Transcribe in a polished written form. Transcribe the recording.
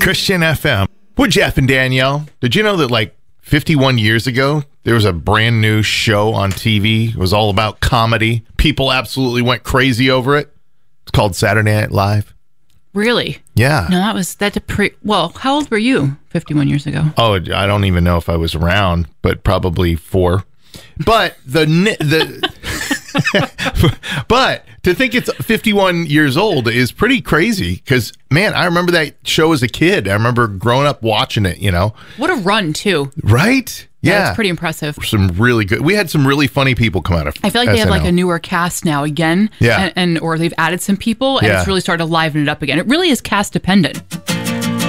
Christian FM with Jeff and Danielle. Did you know that like 51 years ago, there was a brand new show on TV? It was all about comedy. People absolutely went crazy over it. It's called Saturday Night Live. Really? Yeah. No, well, how old were you 51 years ago? Oh, I don't even know if I was around, but probably 4. But but to think it's 51 years old is pretty crazy because, man, I remember that show as a kid. I remember growing up watching it, you know. What a run, too. Right? Yeah. It's pretty impressive. Some really good. We had some really funny people come out of I feel like they have like a newer cast now again. Yeah. Or they've added some people and it's really started to liven it up again. It really is cast dependent.